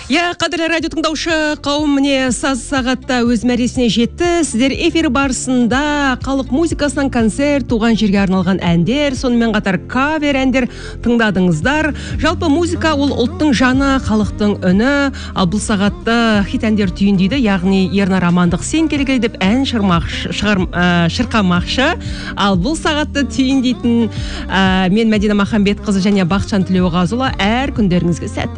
Қадірлі радио тыңдаушы қауым, міне саз сағатта өз мәресіне жетті. Сіздер эфир барысында халық музыкасынан концерт, туған жерге арналған әндер, сонымен қатар кавер әндер тыңдадыңыздар. Жалпы музыка ол ұлттың жаны, халықтың үні. Ал бұл сағатты хит әндер түйіндейді, яғни Ернар Амандық сен келгей деп ән шырқамақшы. Ал бұл сағатты түйіндейтін мен Мәдина Махамбетқызы және Бақытжан Тілеуғазыұлы. Әр күндеріңізге сәтті